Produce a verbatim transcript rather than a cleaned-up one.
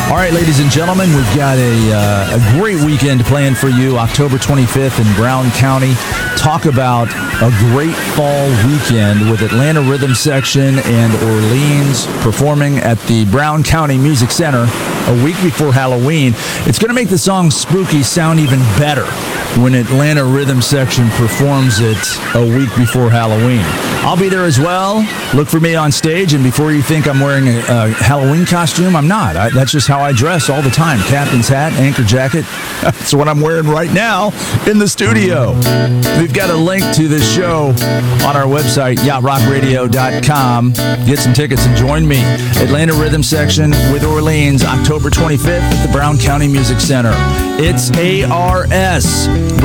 All right, ladies and gentlemen, we've got a, uh, a great weekend planned for you, October twenty-fifth in Brown County. Talk about a great fall weekend with Atlanta Rhythm Section and Orleans performing at the Brown County Music Center a week before Halloween. It's going to make the song Spooky sound even better when Atlanta Rhythm Section performs it a week before Halloween. I'll be there as well. Look for me on stage, and before you think I'm wearing a, a Halloween costume, I'm not. I, that's just how I dress all the time. Captain's hat, anchor jacket. That's what I'm wearing right now in the studio. We've got a link to this show on our website, yacht rock radio dot com. Get some tickets and join me. Atlanta Rhythm Section with Orleans, October twenty-fifth at the Brown County Music Center. It's A R S.